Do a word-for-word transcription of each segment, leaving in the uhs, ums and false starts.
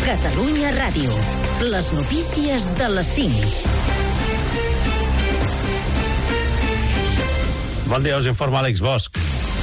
Catalunya Ràdio. Les notícies de les cinc. Bon dia, us informa Àlex Bosch.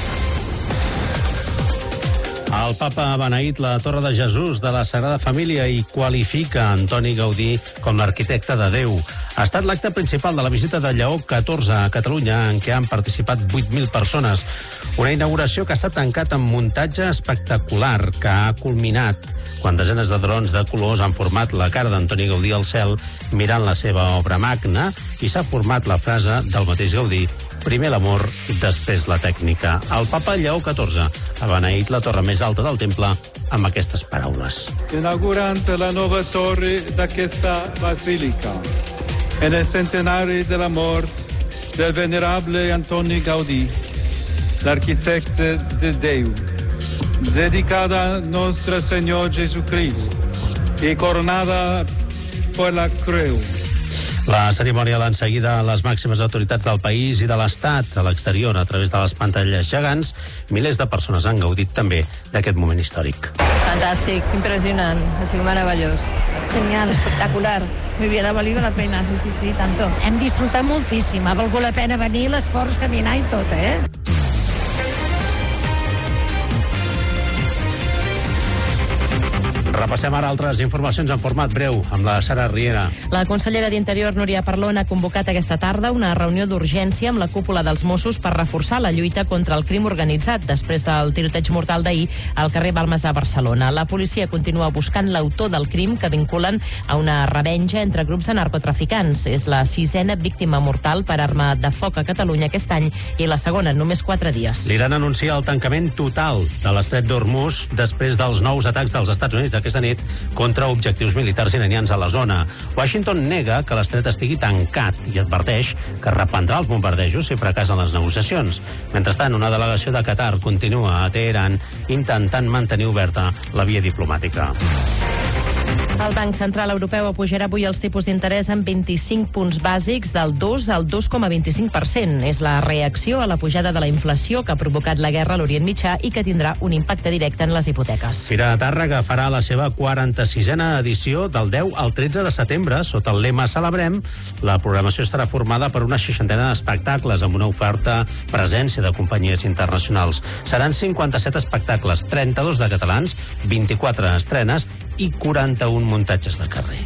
El papa ha beneït la Torre de Jesús de la Sagrada Família i qualifica Antoni Gaudí com l'arquitecte de Déu. Ha estat l'acte principal de la visita de Lleó catorze a Catalunya, en què han participat vuit mil persones. Una inauguració que s'ha tancat amb muntatge espectacular, que ha culminat quan desenes de drons de colors han format la cara d'Antoni Gaudí al cel mirant la seva obra magna, i s'ha format la frase del mateix Gaudí: primer l'amor, després la tècnica. El papa Lleó catorze ha beneït la torre més alta del temple amb aquestes paraules. Inaugurant la nova torre d'aquesta basílica, en el centenari de la mort del venerable Antoni Gaudí, l'arquitecte de Déu, dedicada a Nostre Senyor Jesucrist i coronada per la creu. La cerimònia l'han seguida les màximes autoritats del país i de l'Estat. A l'exterior, a través de les pantalles gegants, milers de persones han gaudit també d'aquest moment històric. Fantàstic, impressionant, ha sigut meravellós. Genial, espectacular. Muy bien, ha valido la pena, sí, sí, sí, tanto. Hem disfrutat moltíssim, ha valgut la pena venir, l'esforç, caminar i tot, eh? Repassem ara altres informacions en format breu amb la Sara Riera. La consellera d'Interior, Núria Parlon, ha convocat aquesta tarda una reunió d'urgència amb la cúpula dels Mossos per reforçar la lluita contra el crim organitzat després del tiroteig mortal d'ahir al carrer Balmes de Barcelona. La policia continua buscant l'autor del crim, que vinculen a una revenja entre grups de narcotraficants. És la sisena víctima mortal per arma de foc a Catalunya aquest any i la segona en només quatre dies. L'Iran anuncia el tancament total de l'estret d'Hormuz després dels nous atacs dels Estats Units aquesta nit contra objectius militars iranians a la zona. Washington nega que l'estret estigui tancat i adverteix que reprendrà els bombardejos si fracassen les negociacions. Mentrestant, una delegació de Qatar continua a Teheran intentant mantenir oberta la via diplomàtica. El Banc Central Europeu apujarà avui els tipus d'interès en vint-i-cinc punts bàsics, del dos al dos coma vint-i-cinc per cent. És la reacció a la pujada de la inflació que ha provocat la guerra a l'Orient Mitjà i que tindrà un impacte directe en les hipoteques. Fira de Tàrrega farà la seva quaranta-sisena edició del deu al tretze de setembre. Sota el lema Celebrem, la programació estarà formada per una seixantena d'espectacles amb una oferta presència de companyies internacionals. Seran cinquanta-set espectacles, trenta-dos de catalans, vint-i-quatre estrenes i quaranta-un muntatges de carrer.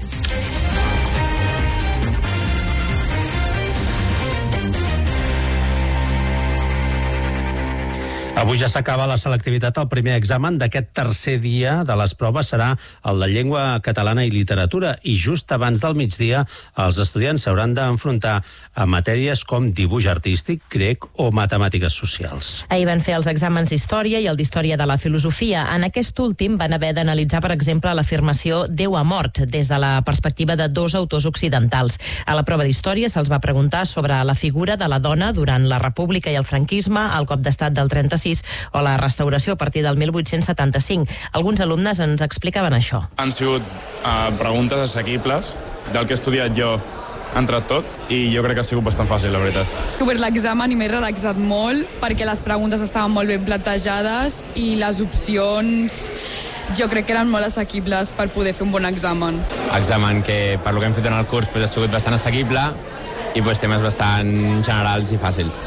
Avui ja s'acaba la selectivitat. El primer examen d'aquest tercer dia de les proves serà el de llengua catalana i literatura, i just abans del migdia els estudiants s'hauran d'enfrontar a matèries com dibuix artístic, grec o matemàtiques socials. Ahir van fer els exàmens d'història i el d'història de la filosofia. En aquest últim van haver d'analitzar, per exemple, l'afirmació Déu ha mort des de la perspectiva de dos autors occidentals. A la prova d'història se'ls va preguntar sobre la figura de la dona durant la República i el franquisme, el cop d'estat del trenta-sis o la restauració a partir del mil vuit-cents setanta-cinc. Alguns alumnes ens explicaven això. Han sigut uh, preguntes assequibles del que he estudiat jo entre tot, i jo crec que ha sigut bastant fàcil, la veritat. Per l'examen m'he relaxat molt perquè les preguntes estaven molt ben plantejades i les opcions jo crec que eren molt assequibles per poder fer un bon examen. Examen que, per lo que hem fet en el curs, pues, ha sigut bastant assequible i pues, temes bastant generals i fàcils.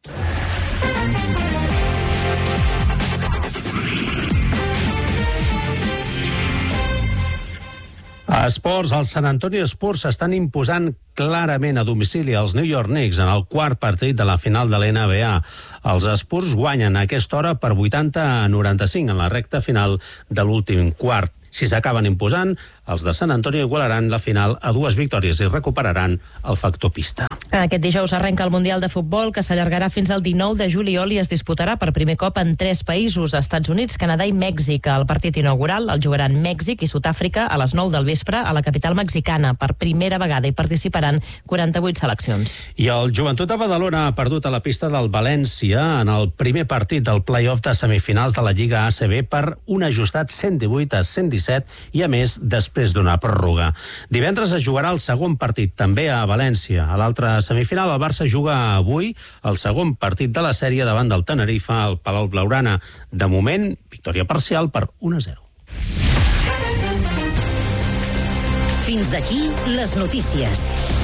A esports, els San Antonio Spurs s'estan imposant clarament a domicili als New York Knicks en el quart partit de la final de l'N B A. Els Spurs guanyen a aquesta hora per vuitanta a noranta-cinc en la recta final de l'últim quart. Si s'acaben imposant, els de Sant Antonio igualaran la final a dues victòries i recuperaran el factor pista. Aquest dijous arrenca el Mundial de Futbol, que s'allargarà fins al dinou de juliol i es disputarà per primer cop en tres països, Estats Units, Canadà i Mèxic. El partit inaugural el jugaran Mèxic i Sud-àfrica a les nou del vespre a la capital mexicana. Per primera vegada hi participaran quaranta-vuit seleccions. I el Joventut de Badalona ha perdut a la pista del València en el primer partit del play-off de semifinals de la Lliga A C B per un ajustat cent divuit a cent disset i, a més, després d'una pròrroga. Divendres es jugarà el segon partit, també a València. A l'altra semifinal, el Barça juga avui el segon partit de la sèrie davant del Tenerife al Palau Blaugrana. De moment, victòria parcial per un a zero. Fins aquí les notícies.